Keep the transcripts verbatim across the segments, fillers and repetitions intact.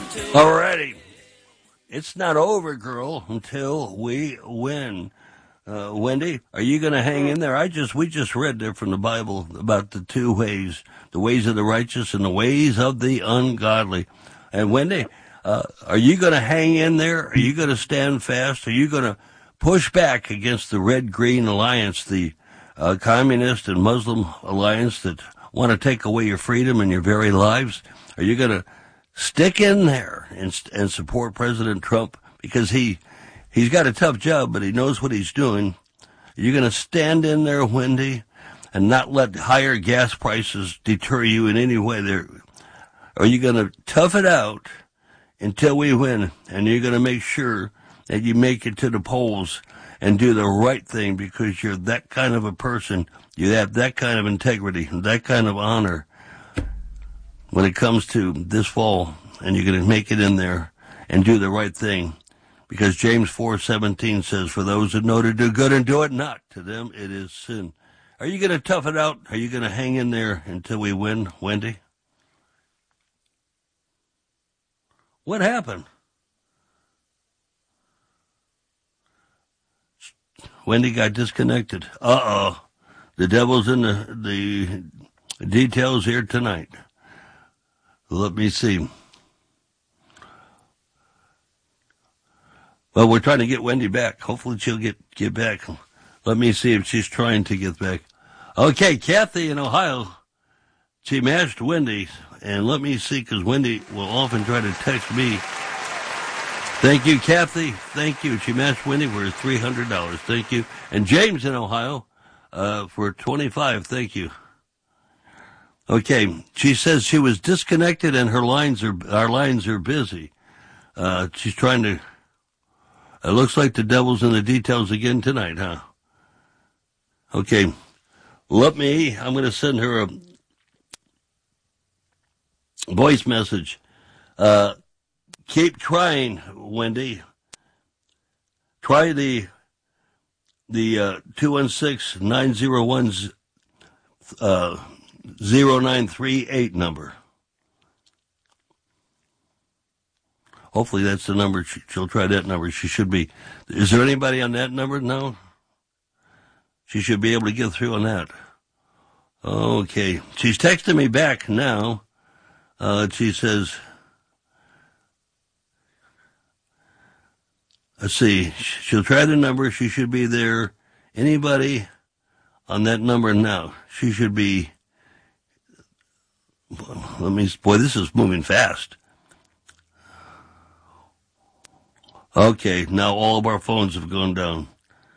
Alrighty. It's not over, girl, until we win. Uh, Wendy, are you going to hang in there? I just, we just read there from the Bible about the two ways, the ways of the righteous and the ways of the ungodly. And Wendy, uh, are you going to hang in there? Are you going to stand fast? Are you going to push back against the Red-Green Alliance, the uh, communist and Muslim alliance that want to take away your freedom and your very lives? Are you going to stick in there and, and support President Trump because he he's got a tough job, but he knows what he's doing? Are you going to stand in there, Wendy, and not let higher gas prices deter you in any way? There, are you going to tough it out until we win, and you're going to make sure that you make it to the polls and do the right thing because you're that kind of a person? You have that kind of integrity, that kind of honor when it comes to this fall, and you're going to make it in there and do the right thing, because James four seventeen says, for those that know to do good and do it not, to them it is sin. Are you going to tough it out? Are you going to hang in there until we win, Wendy? What happened? Wendy got disconnected. Uh-oh. The devil's in the, the details here tonight. Let me see. Well, we're trying to get Wendy back. Hopefully she'll get, get back. Let me see if she's trying to get back. Okay, Kathy in Ohio. She matched Wendy. And let me see, because Wendy will often try to text me. Thank you, Kathy. Thank you. She matched Wendy for three hundred dollars. Thank you. And James in Ohio uh, for twenty-five dollars. Thank you. Okay, she says she was disconnected and her lines are, our lines are busy. Uh, she's trying to, it looks like the devil's in the details again tonight, huh? Okay, let me, I'm going to send her a voice message. Uh, keep trying, Wendy. Try the, the, uh, two one six, nine zero one, uh, zero nine three eight number. Hopefully that's the number. She'll try that number. She should be. Is there anybody on that number? No? She should be able to get through on that. Okay. She's texting me back now. Uh, she says, let's see. She'll try the number. She should be there. Anybody on that number now? She should be. Let me, boy, this is moving fast. Okay, now all of our phones have gone down.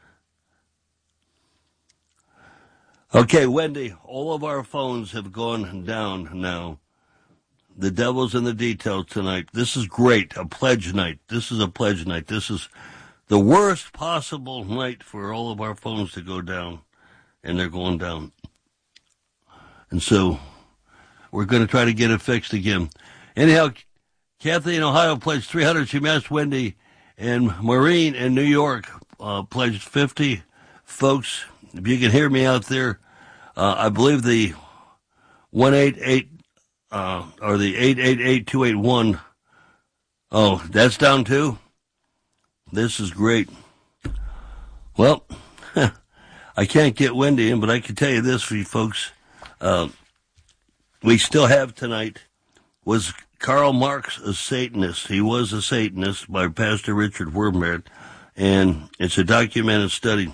Okay, Wendy, all of our phones have gone down now. The devil's in the details tonight. This is great, a pledge night. This is a pledge night. This is the worst possible night for all of our phones to go down, and they're going down. And so we're going to try to get it fixed again. Anyhow, Kathy in Ohio pledged three hundred. She matched Wendy. And Maureen in New York uh, pledged fifty. Folks, if you can hear me out there, uh, I believe the one eight eight uh, or the eight eight eight two eight one. Oh, that's down too? This is great. Well, I can't get Wendy in, but I can tell you this for you folks. Uh, we still have tonight was Karl Marx a Satanist. He was a Satanist by Pastor Richard Wurmbrand, and it's a documented study.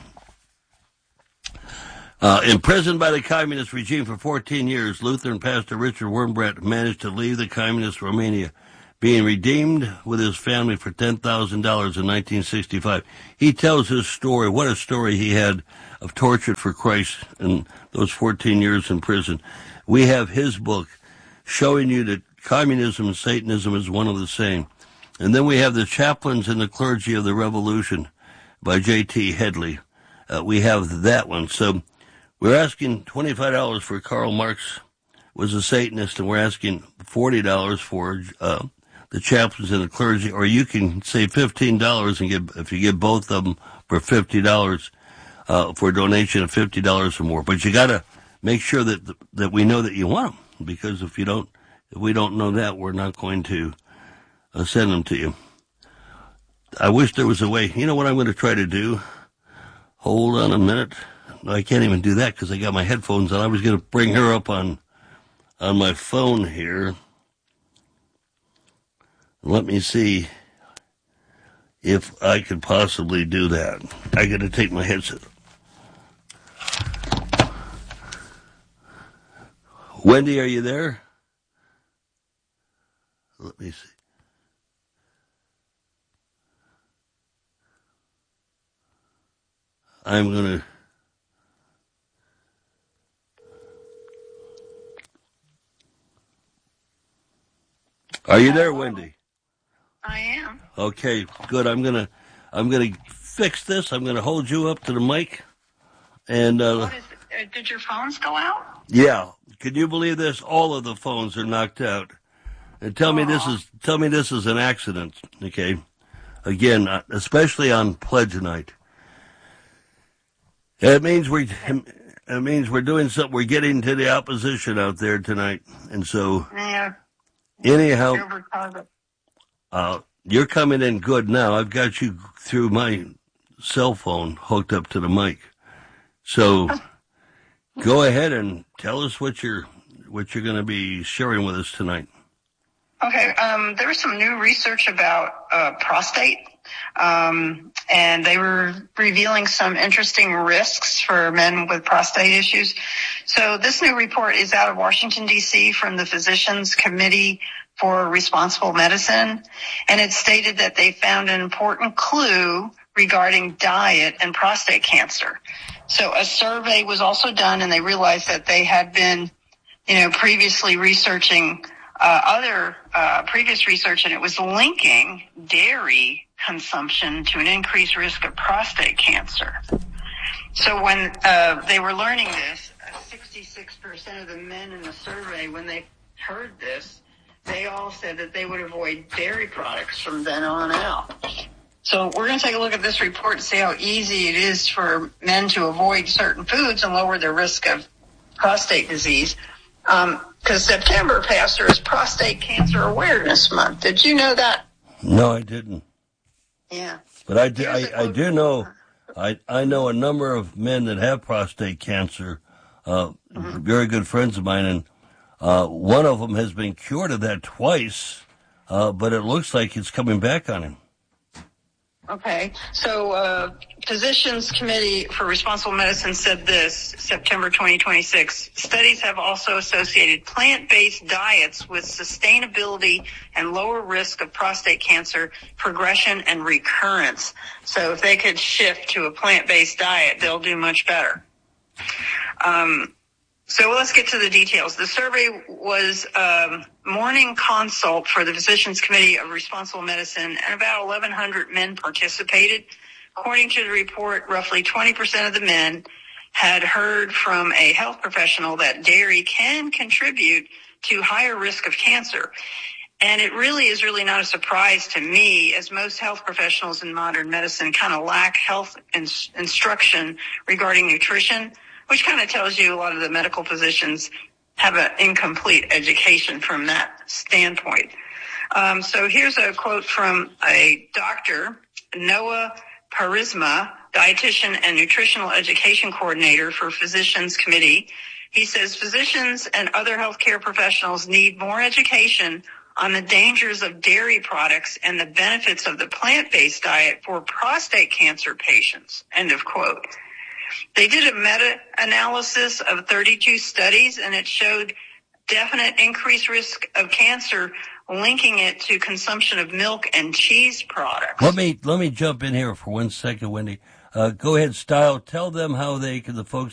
Uh, imprisoned by the communist regime for fourteen years, Lutheran pastor Richard Wurmbrand managed to leave the communist Romania, being redeemed with his family for ten thousand dollars in nineteen sixty-five. He tells his story, what a story he had of torture for Christ in those fourteen years in prison. We have his book showing you that communism and Satanism is one of the same. And then we have The Chaplains and the Clergy of the Revolution by J T Headley. Uh, we have that one. So we're asking twenty-five dollars for Karl Marx was a Satanist, and we're asking forty dollars for uh, The Chaplains and the Clergy, or you can say fifteen dollars and get, if you get both of them for fifty dollars, uh, for a donation of fifty dollars or more. But you got to make sure that that we know that you want them, because if you don't, if we don't know that, we're not going to I'll send them to you. I wish there was a way. You know what I'm going to try to do? Hold on a minute. No, I can't even do that because I got my headphones on. I was going to bring her up on on my phone here. Let me see if I could possibly do that. I got to take my headset. Wendy, are you there? Let me see. I'm going to... Are you there, Wendy? I am. Okay, good. I'm going to I'm going to fix this. I'm going to hold you up to the mic. And uh, what is it? Did your phones go out? Yeah. Can you believe this? All of the phones are knocked out. And tell Aww. me this is tell me this is an accident, okay? Again, especially on pledge night. It means we it means we're doing something. We're getting to the opposition out there tonight, and so yeah. anyhow, uh, you're coming in good now. I've got you through my cell phone hooked up to the mic, so go ahead and tell us what you're what you're going to be sharing with us tonight. Okay, um, there was some new research about uh, prostate. Um, and they were revealing some interesting risks for men with prostate issues. So this new report is out of Washington, D C from the Physicians Committee for Responsible Medicine. And it stated that they found an important clue regarding diet and prostate cancer. So a survey was also done, and they realized that they had been, you know, previously researching uh, other uh, previous research, and it was linking dairy consumption to an increased risk of prostate cancer. So when uh, they were learning this, sixty-six percent of the men in the survey, when they heard this, they all said that they would avoid dairy products from then on out. So we're going to take a look at this report to see how easy it is for men to avoid certain foods and lower their risk of prostate disease. Um, because September, Pastor, is Prostate Cancer Awareness Month. Did you know that? No, I didn't. Yeah. But I do, I, I do know, I, I know a number of men that have prostate cancer, uh, mm-hmm. very good friends of mine, and uh, one of them has been cured of that twice, uh, but it looks like it's coming back on him. Okay. So, uh, Physicians Committee for Responsible Medicine said this, September twenty twenty-six. Studies have also associated plant-based diets with sustainability and lower risk of prostate cancer progression and recurrence. So if they could shift to a plant-based diet, they'll do much better. Um, So let's get to the details. The survey was um, morning consult for the Physicians Committee of Responsible Medicine, and about eleven hundred men participated. According to the report, roughly twenty percent of the men had heard from a health professional that dairy can contribute to higher risk of cancer. And it really is really not a surprise to me, as most health professionals in modern medicine kind of lack health ins- instruction regarding nutrition, which kind of tells you a lot of the medical physicians have an incomplete education from that standpoint. Um, so here's a quote from a doctor, Noah Parisma, dietitian and nutritional education coordinator for Physicians Committee. He says physicians and other healthcare professionals need more education on the dangers of dairy products and the benefits of the plant-based diet for prostate cancer patients, end of quote. They did a meta-analysis of thirty-two studies, and it showed definite increased risk of cancer, linking it to consumption of milk and cheese products. Let me let me jump in here for one second, Wendy. Uh, go ahead, Style. Tell them how they can, the folks